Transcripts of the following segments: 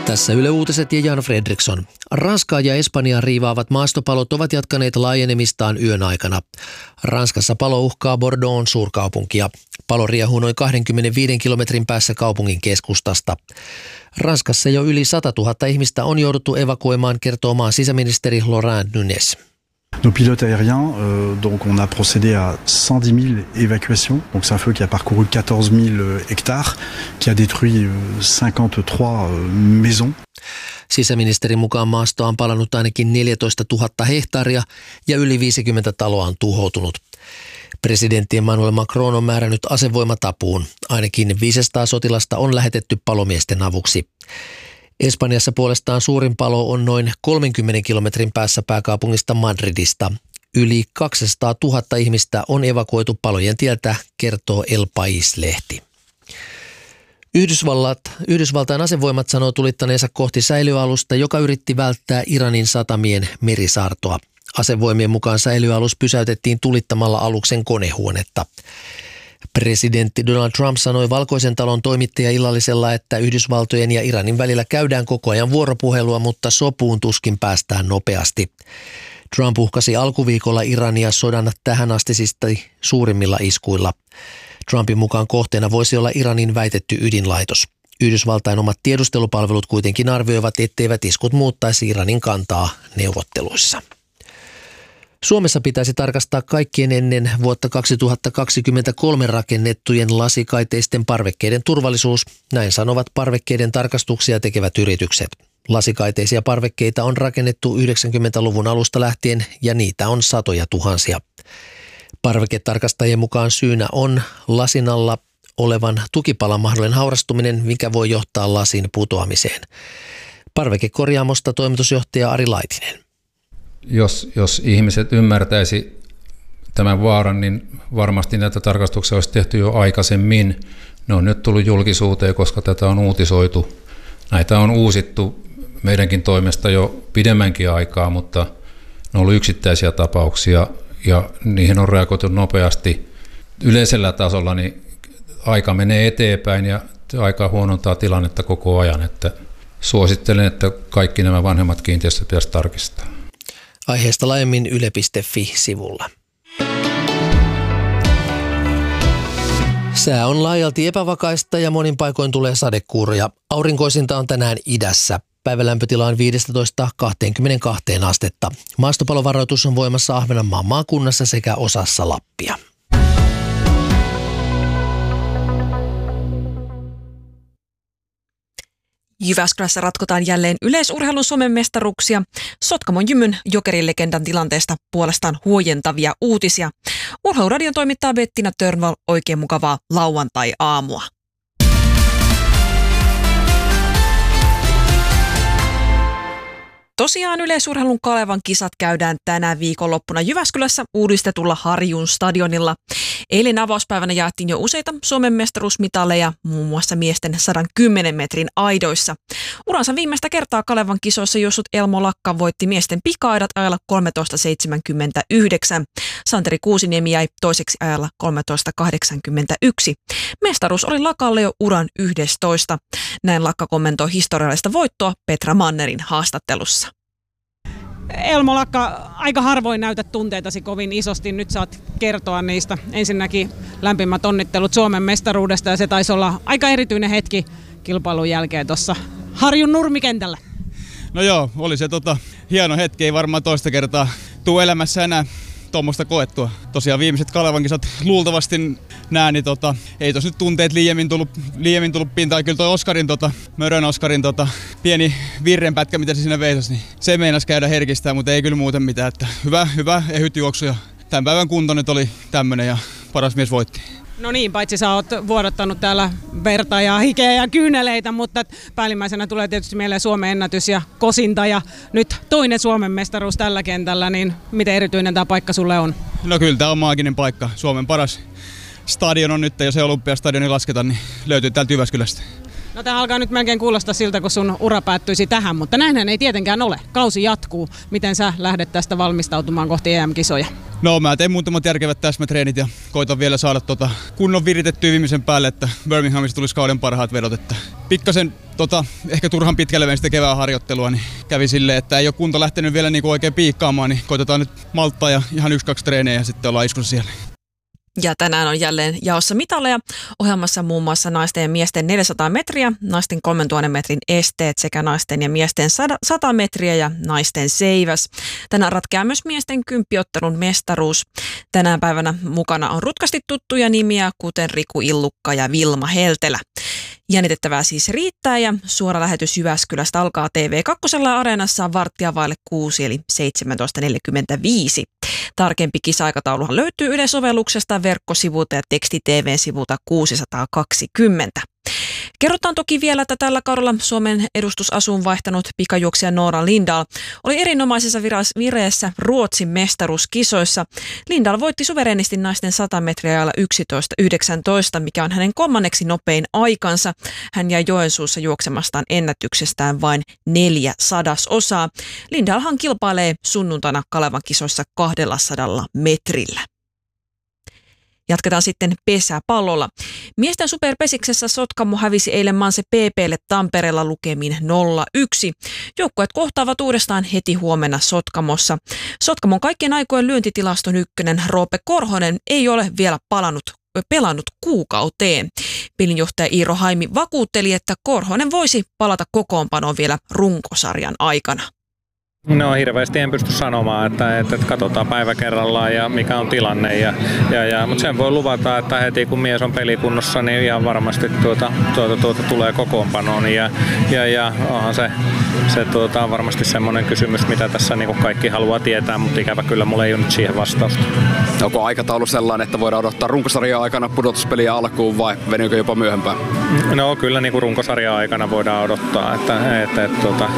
Tässä Yle Uutiset ja Jan Fredriksson. Ranskaa ja Espanjaa riivaavat maastopalot ovat jatkaneet laajenemistaan yön aikana. Ranskassa palo uhkaa Bordeaux'n suurkaupunkia. Palo riehuu noin 25 kilometrin päässä kaupungin keskustasta. Ranskassa jo yli 100 000 ihmistä on jouduttu evakuoimaan, kertoo maan sisäministeri Laurent Nunez. Nos pilotes aériens, donc on a procédé à 110 000 évacuations. Donc c'est un feu qui a parcouru 14 000 hectares, qui a détruit 53 maisons. Sisäministerin mukaan maastoa on palannut ainakin 14 000 hehtaaria ja yli 50 taloa on tuhoutunut. Presidentti Emmanuel Macron on määrännyt asevoimatapuun. Ainakin 500 sotilasta on lähetetty palomiesten avuksi. Espanjassa puolestaan suurin palo on noin 30 kilometrin päässä pääkaupungista Madridista. Yli 200 000 ihmistä on evakuoitu palojen tieltä, kertoo El País-lehti. Yhdysvaltain asevoimat sanoo tulittaneensa kohti säilyalusta, joka yritti välttää Iranin satamien merisaartoa. Asevoimien mukaan säilyalus pysäytettiin tulittamalla aluksen konehuonetta. Presidentti Donald Trump sanoi Valkoisen talon toimittajaillallisella, että Yhdysvaltojen ja Iranin välillä käydään koko ajan vuoropuhelua, mutta sopuun tuskin päästään nopeasti. Trump uhkasi alkuviikolla Irania sodan tähänastisista suurimmilla iskuilla. Trumpin mukaan kohteena voisi olla Iranin väitetty ydinlaitos. Yhdysvaltain omat tiedustelupalvelut kuitenkin arvioivat, etteivät iskut muuttaisi Iranin kantaa neuvotteluissa. Suomessa pitäisi tarkastaa kaikkien ennen vuotta 2023 rakennettujen lasikaiteisten parvekkeiden turvallisuus. Näin sanovat parvekkeiden tarkastuksia tekevät yritykset. Lasikaiteisia parvekkeita on rakennettu 90-luvun alusta lähtien ja niitä on satoja tuhansia. Parveketarkastajien mukaan syynä on lasin alla olevan tukipalan mahdollinen haurastuminen, mikä voi johtaa lasin putoamiseen. Parvekekorjaamosta toimitusjohtaja Ari Laitinen. Jos ihmiset ymmärtäisi tämän vaaran, niin varmasti näitä tarkastuksia olisi tehty jo aikaisemmin. Ne on nyt tullut julkisuuteen, koska tätä on uutisoitu. Näitä on uusittu meidänkin toimesta jo pidemmänkin aikaa, mutta ne on ollut yksittäisiä tapauksia ja niihin on reagoitu nopeasti. Yleisellä tasolla niin aika menee eteenpäin ja aika huonontaa tilannetta koko ajan. Että suosittelen, että kaikki nämä vanhemmat kiinteistöt pitäisi tarkistaa. Aiheesta laajemmin yle.fi-sivulla. Sää on laajalti epävakaista ja monin paikoin tulee sadekuuroja. Aurinkoisinta on tänään idässä. Päivälämpötila on 15–22 astetta. Maastopalovaroitus on voimassa Ahvenanmaan maakunnassa sekä osassa Lappia. Jyväskylässä ratkotaan jälleen yleisurheilun Suomen mestaruuksia. Sotkamon Jymyn jokerilegendan tilanteesta puolestaan huojentavia uutisia. Urheiluradion toimittaa Bettina Törnvall, oikein mukavaa lauantai-aamua. Tosiaan yleisurheilun Kalevan kisat käydään tänä viikonloppuna Jyväskylässä uudistetulla Harjun stadionilla. Eilen avauspäivänä jaettiin jo useita Suomen mestaruusmitaleja, muun muassa miesten 110 metrin aidoissa. Uransa viimeistä kertaa Kalevan kisoissa juossut Elmo Lakka voitti miesten pika-aidat ajalla 13.79. Santeri Kuusiniemi jäi toiseksi ajalla 13.81. Mestaruus oli Lakalle jo uran 11. Näin Lakka kommentoi historiallista voittoa Petra Mannerin haastattelussa. Elmo Lakka, aika harvoin näytät tunteitasi kovin isosti. Nyt saat kertoa niistä. Ensinnäkin lämpimät onnittelut Suomen mestaruudesta ja se taisi olla aika erityinen hetki kilpailun jälkeen tuossa Harjun nurmikentällä. No joo, oli se hieno hetki. Ei varmaan toista kertaa tuu elämässä enää tuommoista koettua. Tosiaan viimeiset Kalevan kisat luultavasti nää, niin ei tos nyt tunteet liiemmin tullut pintaan. Kyllä toi Oskarin, Mörön Oskarin pieni virrenpätkä, mitä se siinä veisasi, niin se meinasi käydä herkistää, mutta ei kyllä muuten mitään. Että hyvä ehyt juoksu ja tämän päivän kunto nyt oli tämmönen ja paras mies voitti. No niin, paitsi sä oot vuodattanut täällä verta ja hikeä ja kyyneleitä, mutta päällimmäisenä tulee tietysti mieleen Suomen ennätys ja kosinta ja nyt toinen Suomen mestaruus tällä kentällä, niin miten erityinen tämä paikka sulle on? No kyllä tämä on maaginen paikka. Suomen paras stadion on nyt, jos ei Olympiastadioni lasketa, niin löytyy täältä Jyväskylästä. No tämä alkaa nyt melkein kuulostaa siltä, kun sun ura päättyisi tähän, mutta näinhän ei tietenkään ole. Kausi jatkuu. Miten sä lähdet tästä valmistautumaan kohti EM-kisoja? No mä teen muutamat järkevät täsmätreenit ja koitan vielä saada kunnon viritettyä viimeisen päälle, että Birminghamissa tulisi kauden parhaat vedot. Että pikkasen ehkä turhan pitkälle vein sitä kevään harjoittelua, niin kävi silleen, että ei ole kunto lähtenyt vielä niin oikein piikkaamaan, niin koitetaan nyt malttaa ja ihan 1-2 treenejä ja sitten ollaan iskussa siellä. Ja tänään on jälleen jaossa mitaleja. Ohjelmassa muun muassa naisten ja miesten 400 metriä, naisten 3000 metrin esteet sekä naisten ja miesten 100 metriä ja naisten seiväs. Tänään ratkeaa myös miesten kymppiottelun mestaruus. Tänään päivänä mukana on rutkasti tuttuja nimiä, kuten Riku Illukka ja Vilma Heltelä. Jännitettävää siis riittää ja suora lähetys Jyväskylästä alkaa TV2 Areenassa 6:15 eli 17.45. Tarkempi kisa-aikatauluhan löytyy Yle-sovelluksesta, verkkosivuilta ja teksti-TV-sivulta 620. Kerrotaan toki vielä, että tällä kaudella Suomen edustusasuun vaihtanut pikajuoksija Noora Lindahl oli erinomaisessa vireessä Ruotsin mestaruuskisoissa. Lindahl voitti suverenisti naisten 100 metriä ajalla 11.19, mikä on hänen kolmanneksi nopein aikansa. Hän jäi Joensuussa juoksemastaan ennätyksestään vain 4/100. Lindahlhan kilpailee sunnuntaina Kalevan kisoissa 200 metrillä. Jatketaan sitten pesäpallolla. Miesten superpesiksessä Sotkamo hävisi eilen Manse PP:lle Tampereella lukemin 0-1. Joukkueet kohtaavat uudestaan heti huomenna Sotkamossa. Sotkamon kaikkien aikojen lyöntitilaston ykkönen Roope Korhonen ei ole vielä pelannut kuukauteen. Pelinjohtaja Iiro Haimi vakuutteli, että Korhonen voisi palata kokoonpanoon vielä runkosarjan aikana. No hirveästi en pysty sanomaan, että katsotaan päivä kerrallaan ja mikä on tilanne. Mutta sen voi luvata, että heti kun mies on pelikunnossa, niin ihan varmasti tulee kokoonpanoon. Ja onhan se on varmasti semmoinen kysymys, mitä tässä niin kaikki haluaa tietää, mutta ikävä kyllä mulla ei ole nyt siihen vastausta. Onko aikataulu sellainen, että voidaan odottaa runkosarjan aikana pudotuspeliä alkuun vai venyykö jopa myöhempään? No kyllä niin kuin runkosarjan aikana voidaan odottaa, että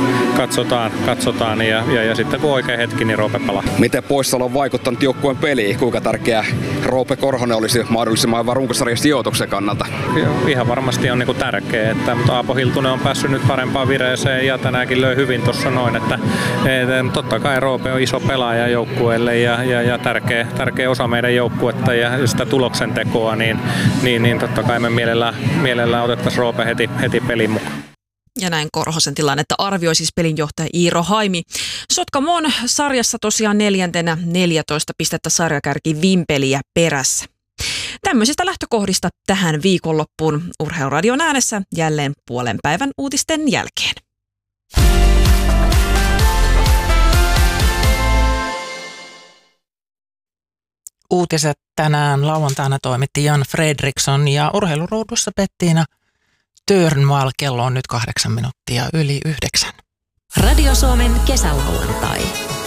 katsotaan ja sitten kun oikein hetki, niin Roope palaa. Miten poissaolo on vaikuttanut joukkueen peliin? Kuinka tärkeä Roope Korhonen olisi mahdollisimman hyvä runkosarjan sijoituksen kannalta? Ihan varmasti on tärkeä, että Aapo Hiltunen on päässyt nyt parempaan vireeseen ja tänäänkin löi hyvin tuossa noin, että totta kai Roope on iso pelaaja joukkueelle ja tärkeä osa meidän joukkuetta ja sitä tuloksen tekoa, niin totta kai me mielellään otettaisiin Roope heti pelin mukaan. Ja näin Korhosen tilannetta arvioi siis pelinjohtaja Iiro Haimi. Sotkamo on sarjassa tosiaan 4. 14 pistettä sarjakärki Vimpeliä perässä. Tämmöisistä lähtökohdista tähän viikonloppuun Urheiluradion äänessä jälleen puolen päivän uutisten jälkeen. Uutiset tänään lauantaina toimitti Jan Fredriksson ja Urheiluruudussa Pettiina Törnvall. Kello on nyt 8:08. Radio Suomen kesälauantai.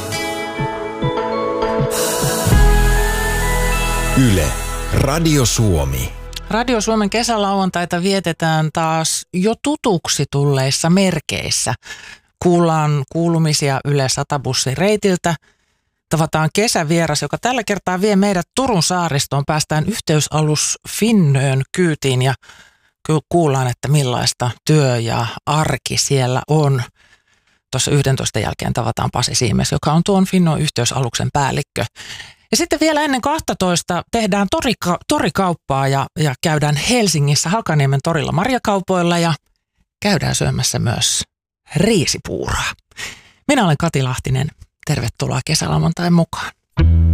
Yle, Radio Suomi. Radio Suomen kesälauantaita vietetään taas jo tutuksi tulleissa merkeissä. Kuullaan kuulumisia Yle 100-bussin reitiltä. Tavataan kesävieras, joka tällä kertaa vie meidät Turun saaristoon. Päästään yhteysalus Finnön kyytiin ja kuullaan, että millaista työ ja arki siellä on. Tuossa 11 jälkeen tavataan Pasi Siimes, joka on tuon Finnon yhteysaluksen päällikkö. Ja sitten vielä ennen 12 tehdään torikauppaa ja käydään Helsingissä Hakaniemen torilla marjakaupoilla ja käydään syömässä myös riisipuuraa. Minä olen Kati Lahtinen. Tervetuloa kesälauantain mukaan.